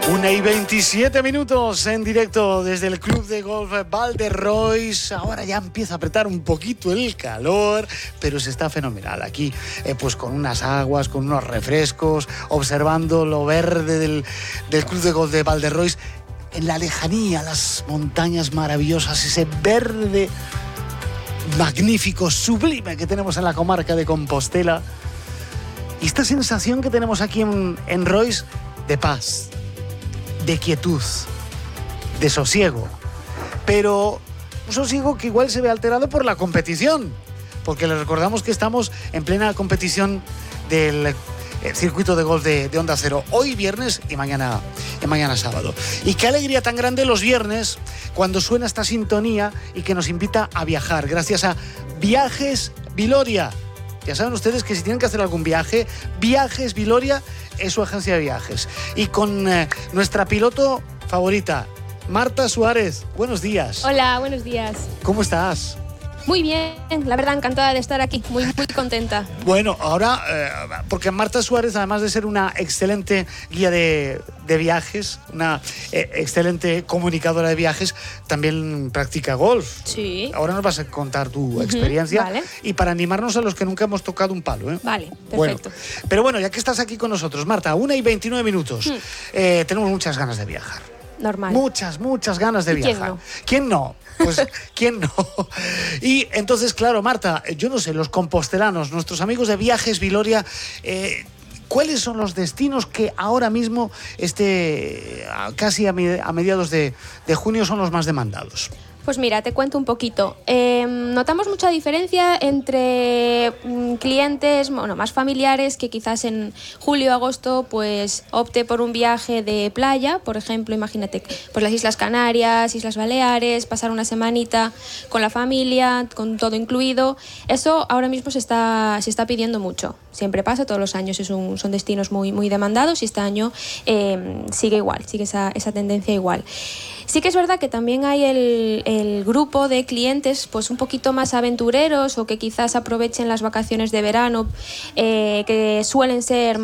1:27 en directo desde el Club de Golf Val-de-Rois. Ahora ya empieza a apretar un poquito el calor, pero se está fenomenal aquí, pues con unas aguas, con unos refrescos, observando lo verde del Club de Golf de Val-de-Rois. En la lejanía, las montañas maravillosas, ese verde magnífico, sublime que tenemos en la comarca de Compostela. Y esta sensación que tenemos aquí en Rois de paz, de quietud, de sosiego, pero un sosiego que igual se ve alterado por la competición, porque les recordamos que estamos en plena competición del circuito de golf de Onda Cero, hoy viernes y mañana sábado. Y qué alegría tan grande los viernes cuando suena esta sintonía y que nos invita a viajar, gracias a Viajes Viloria. Ya saben ustedes que si tienen que hacer algún viaje, Viajes Viloria es su agencia de viajes. Y con nuestra piloto favorita, Marta Suárez. Buenos días. Hola, buenos días. ¿Cómo estás? Muy bien, la verdad, encantada de estar aquí, muy contenta. Bueno, ahora, porque Marta Suárez, además de ser una excelente guía de viajes, una excelente comunicadora de viajes, también practica golf. Sí. Ahora nos vas a contar tu experiencia. Vale. Y para animarnos a los que nunca hemos tocado un palo, ¿eh? Vale, perfecto. Bueno, pero bueno, ya que estás aquí con nosotros, Marta, 1:29, tenemos muchas ganas de viajar. Normal. Muchas ganas de viajar. ¿Quién no? Pues, ¿quién no? Y entonces, claro, Marta, yo no sé, los compostelanos, nuestros amigos de Viajes Viloria, ¿cuáles son los destinos que ahora mismo, casi a mediados de junio, son los más demandados? Pues mira, te cuento un poquito. Notamos mucha diferencia entre clientes más familiares que quizás en julio o agosto pues opte por un viaje de playa, por ejemplo, imagínate, pues las Islas Canarias, Islas Baleares, pasar una semanita con la familia, con todo incluido. Eso ahora mismo se está pidiendo mucho. Siempre pasa, todos los años son destinos muy demandados y este año sigue igual, sigue esa tendencia igual. Sí que es verdad que también hay el grupo de clientes pues un poquito más aventureros o que quizás aprovechen las vacaciones de verano, que suelen ser